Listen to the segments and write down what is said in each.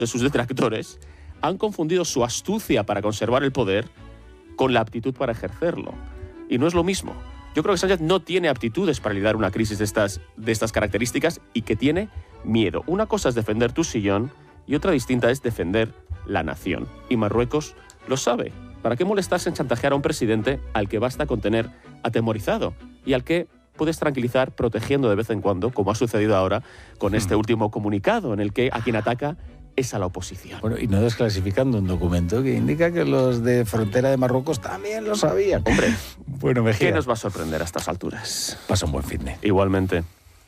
de sus detractores han confundido su astucia para conservar el poder con la aptitud para ejercerlo. Y no es lo mismo. Yo creo que Sánchez no tiene aptitudes para lidiar una crisis de estas características y que tiene miedo. Una cosa es defender tu sillón y otra distinta es defender la nación. Y Marruecos lo sabe. ¿Para qué molestarse en chantajear a un presidente al que basta con tener atemorizado y al que puedes tranquilizar protegiendo de vez en cuando, como ha sucedido ahora con este último comunicado en el que a quien ataca es a la oposición? Bueno, y no desclasificando un documento que indica que los de frontera de Marruecos también lo sabían. Hombre, bueno, Mejía, ¿qué nos va a sorprender a estas alturas? Pasa un buen finde. Igualmente.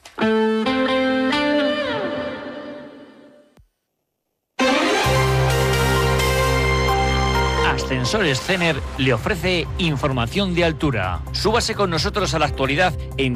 Ascensores Cener le ofrece información de altura. Súbase con nosotros a la actualidad en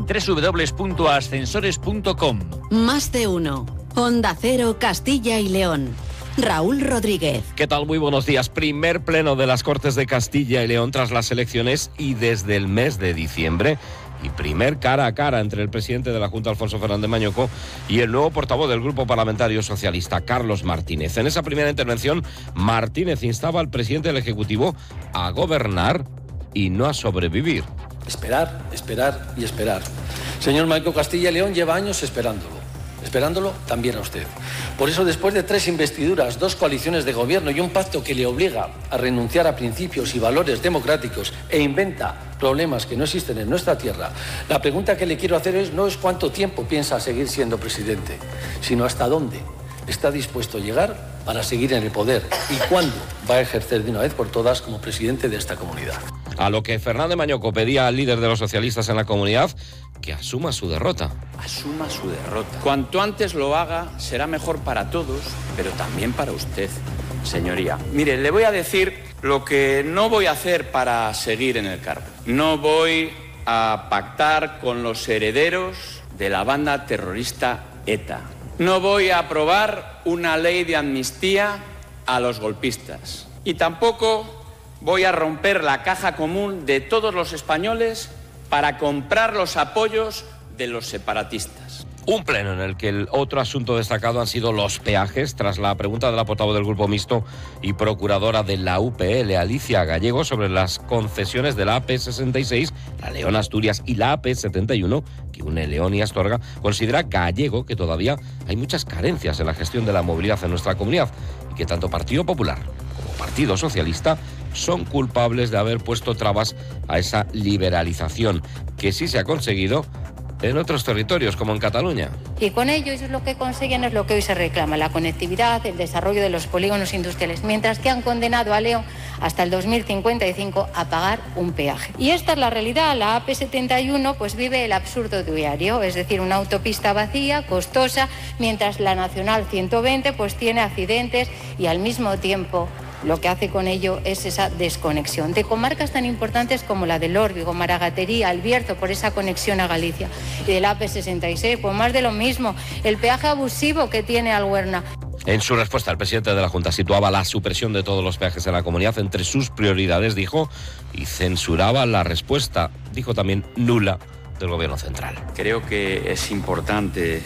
www.ascensores.com. Más de uno. Onda Cero, Castilla y León. Raúl Rodríguez. ¿Qué tal? Muy buenos días. Primer pleno de las Cortes de Castilla y León tras las elecciones y desde el mes de diciembre. Y primer cara a cara entre el presidente de la Junta, Alfonso Fernández Mañoco, y el nuevo portavoz del Grupo Parlamentario Socialista, Carlos Martínez. En esa primera intervención, Martínez instaba al presidente del Ejecutivo a gobernar y no a sobrevivir. Esperar, esperar y esperar. Señor Mañoco, Castilla y León lleva años esperándolo también a usted. Por eso, después de 3 investiduras, 2 coaliciones de gobierno y un pacto que le obliga a renunciar a principios y valores democráticos e inventa problemas que no existen en nuestra tierra, la pregunta que le quiero hacer no es cuánto tiempo piensa seguir siendo presidente, sino hasta dónde está dispuesto a llegar para seguir en el poder y cuándo va a ejercer de una vez por todas como presidente de esta comunidad. A lo que Fernández Mañoco pedía al líder de los socialistas en la comunidad que asuma su derrota. Asuma su derrota. Cuanto antes lo haga, será mejor para todos, pero también para usted, señoría. Mire, le voy a decir lo que no voy a hacer para seguir en el cargo. No voy a pactar con los herederos de la banda terrorista ETA. No voy a aprobar una ley de amnistía a los golpistas. Y tampoco voy a romper la caja común de todos los españoles para comprar los apoyos de los separatistas. Un pleno en el que el otro asunto destacado han sido los peajes, tras la pregunta de la portavoz del Grupo Mixto y procuradora de la UPL, Alicia Gallego, sobre las concesiones de la AP66, la León-Asturias y la AP71, que une León y Astorga. Considera Gallego que todavía hay muchas carencias en la gestión de la movilidad en nuestra comunidad y que tanto Partido Popular como Partido Socialista son culpables de haber puesto trabas a esa liberalización, que sí se ha conseguido en otros territorios, como en Cataluña. Y con ello, eso es lo que consiguen, es lo que hoy se reclama, la conectividad, el desarrollo de los polígonos industriales, mientras que han condenado a León hasta el 2055 a pagar un peaje. Y esta es la realidad. La AP71 pues vive el absurdo diario, es decir, una autopista vacía, costosa, mientras la Nacional 120 pues tiene accidentes y al mismo tiempo lo que hace con ello es esa desconexión de comarcas tan importantes como la del Órbigo, Maragatería, El Bierzo, por esa conexión a Galicia, y del AP66, pues más de lo mismo, el peaje abusivo que tiene Alhuerna. En su respuesta, el presidente de la Junta situaba la supresión de todos los peajes en la comunidad entre sus prioridades, dijo, y censuraba la respuesta, dijo también, nula del Gobierno central. Creo que es importante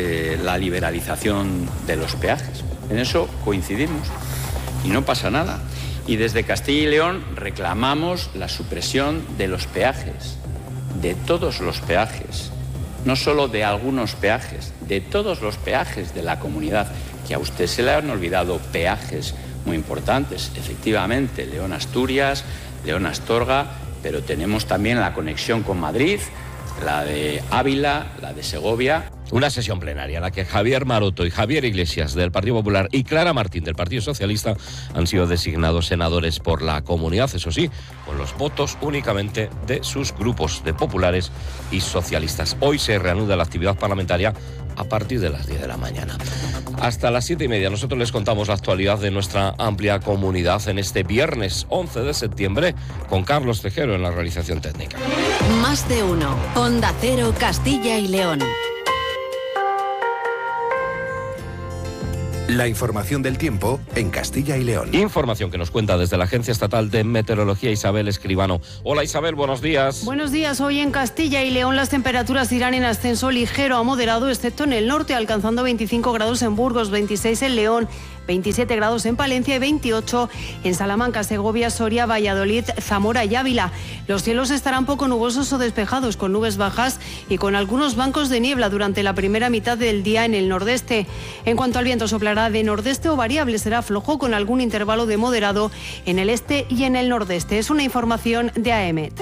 la liberalización de los peajes. En eso coincidimos. Y no pasa nada. Y desde Castilla y León reclamamos la supresión de los peajes, de todos los peajes, no solo de algunos peajes, de todos los peajes de la comunidad, que a usted se le han olvidado peajes muy importantes. Efectivamente, León-Asturias, León-Astorga, pero tenemos también la conexión con Madrid, la de Ávila, la de Segovia. Una sesión plenaria en la que Javier Maroto y Javier Iglesias del Partido Popular y Clara Martín del Partido Socialista han sido designados senadores por la comunidad, eso sí, con los votos únicamente de sus grupos de populares y socialistas. Hoy se reanuda la actividad parlamentaria a partir de las 10 de la mañana. Hasta las 7:30 nosotros les contamos la actualidad de nuestra amplia comunidad en este viernes 11 de septiembre con Carlos Tejero en la realización técnica. Más de uno. Onda Cero, Castilla y León. La información del tiempo en Castilla y León. Información que nos cuenta desde la Agencia Estatal de Meteorología Isabel Escribano. Hola Isabel, buenos días. Buenos días. Hoy en Castilla y León las temperaturas irán en ascenso ligero a moderado, excepto en el norte, alcanzando 25 grados en Burgos, 26 en León, 27 grados en Palencia y 28 en Salamanca, Segovia, Soria, Valladolid, Zamora y Ávila. Los cielos estarán poco nubosos o despejados, con nubes bajas y con algunos bancos de niebla durante la primera mitad del día en el nordeste. En cuanto al viento, soplará de nordeste o variable, será flojo con algún intervalo de moderado en el este y en el nordeste. Es una información de AEMET.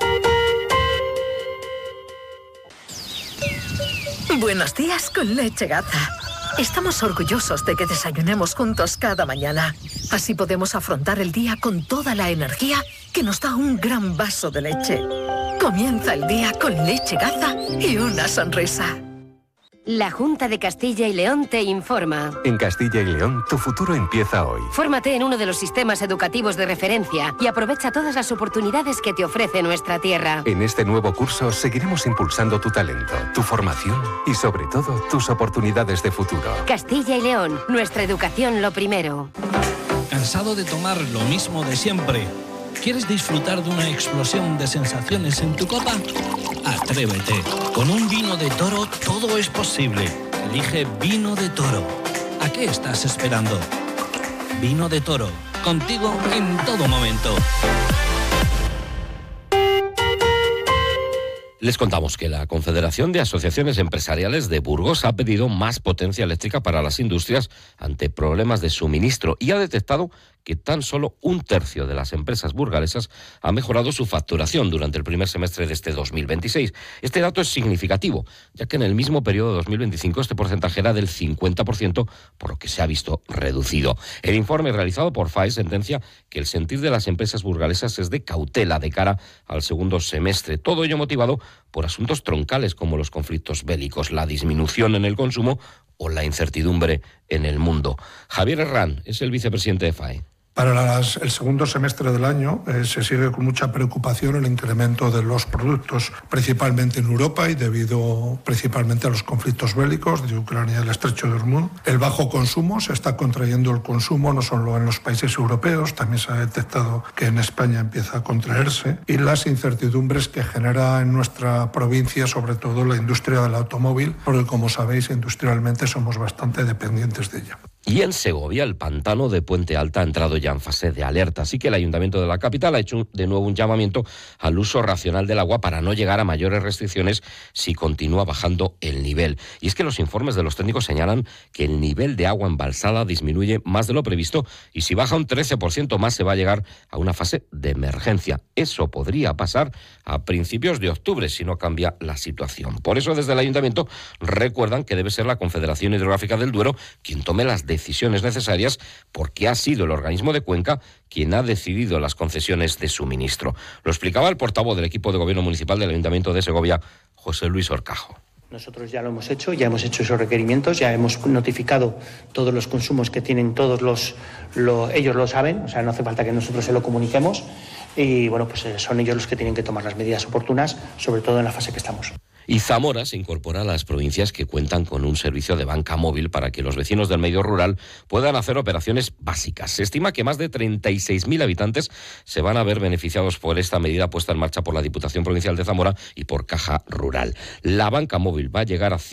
Buenos días con Leche Gaza. Estamos orgullosos de que desayunemos juntos cada mañana. Así podemos afrontar el día con toda la energía que nos da un gran vaso de leche. Comienza el día con Leche Gaza y una sonrisa. La Junta de Castilla y León te informa. En Castilla y León, tu futuro empieza hoy. Fórmate en uno de los sistemas educativos de referencia y aprovecha todas las oportunidades que te ofrece nuestra tierra. En este nuevo curso seguiremos impulsando tu talento, tu formación y sobre todo tus oportunidades de futuro. Castilla y León, nuestra educación lo primero. ¿Cansado de tomar lo mismo de siempre? ¿Quieres disfrutar de una explosión de sensaciones en tu copa? Atrévete. Con un vino de Toro todo es posible. Elige Vino de Toro. ¿A qué estás esperando? Vino de Toro. Contigo en todo momento. Les contamos que la Confederación de Asociaciones Empresariales de Burgos ha pedido más potencia eléctrica para las industrias ante problemas de suministro y ha detectado que tan solo 1/3 de las empresas burgalesas ha mejorado su facturación durante el primer semestre de este 2026. Este dato es significativo, ya que en el mismo periodo de 2025 este porcentaje era del 50%, por lo que se ha visto reducido. El informe realizado por FAE sentencia que el sentir de las empresas burgalesas es de cautela de cara al segundo semestre. Todo ello motivado por asuntos troncales como los conflictos bélicos, la disminución en el consumo o la incertidumbre en el mundo. Javier Herrán es el vicepresidente de FAE. Para el segundo semestre del año se sigue con mucha preocupación el incremento de los productos, principalmente en Europa y debido principalmente a los conflictos bélicos de Ucrania y el estrecho de Hormuz. El bajo consumo, se está contrayendo el consumo no solo en los países europeos, también se ha detectado que en España empieza a contraerse, y las incertidumbres que genera en nuestra provincia, sobre todo la industria del automóvil, porque como sabéis, industrialmente somos bastante dependientes de ella. Y en Segovia, el pantano de Puente Alta ha entrado ya en fase de alerta, así que el Ayuntamiento de la capital ha hecho de nuevo un llamamiento al uso racional del agua para no llegar a mayores restricciones si continúa bajando el nivel. Y es que los informes de los técnicos señalan que el nivel de agua embalsada disminuye más de lo previsto y si baja un 13% más se va a llegar a una fase de emergencia. Eso podría pasar a principios de octubre si no cambia la situación. Por eso desde el Ayuntamiento recuerdan que debe ser la Confederación Hidrográfica del Duero quien tome las decisiones necesarias porque ha sido el organismo de Cuenca quien ha decidido las concesiones de suministro. Lo explicaba el portavoz del equipo de gobierno municipal del Ayuntamiento de Segovia, José Luis Horcajo. Nosotros ya lo hemos hecho, ya hemos hecho esos requerimientos, ya hemos notificado todos los consumos que tienen todos ellos lo saben, o sea, no hace falta que nosotros se lo comuniquemos y bueno, pues son ellos los que tienen que tomar las medidas oportunas, sobre todo en la fase que estamos. Y Zamora se incorpora a las provincias que cuentan con un servicio de banca móvil para que los vecinos del medio rural puedan hacer operaciones básicas. Se estima que más de 36.000 habitantes se van a ver beneficiados por esta medida puesta en marcha por la Diputación Provincial de Zamora y por Caja Rural. La banca móvil va a llegar a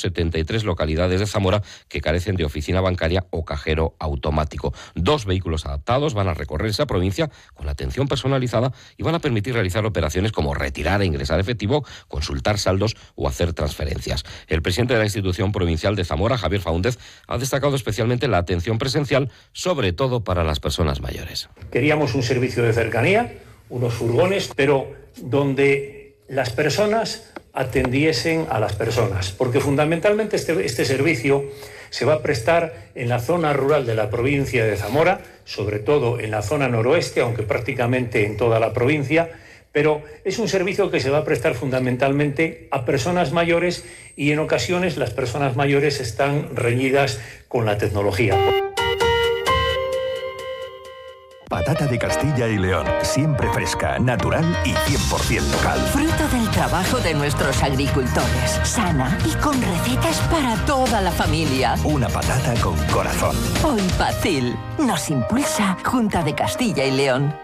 173 localidades de Zamora que carecen de oficina bancaria o cajero automático. 2 vehículos adaptados van a recorrer esa provincia con atención personalizada y van a permitir realizar operaciones como retirar e ingresar efectivo, consultar saldos o hacer transferencias. El presidente de la institución provincial de Zamora, Javier Faúndez, ha destacado especialmente la atención presencial, sobre todo para las personas mayores. Queríamos un servicio de cercanía, unos furgones, pero donde las personas atendiesen a las personas, porque fundamentalmente este servicio se va a prestar en la zona rural de la provincia de Zamora, sobre todo en la zona noroeste, aunque prácticamente en toda la provincia, pero es un servicio que se va a prestar fundamentalmente a personas mayores y en ocasiones las personas mayores están reñidas con la tecnología. Patata de Castilla y León, siempre fresca, natural y 100% local. Fruto del trabajo de nuestros agricultores, sana y con recetas para toda la familia. Una patata con corazón. Hoy Pacil nos impulsa Junta de Castilla y León.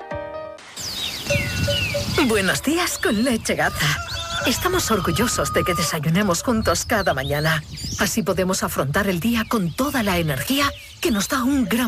Buenos días con Leche Gaza. Estamos orgullosos de que desayunemos juntos cada mañana. Así podemos afrontar el día con toda la energía que nos da un gran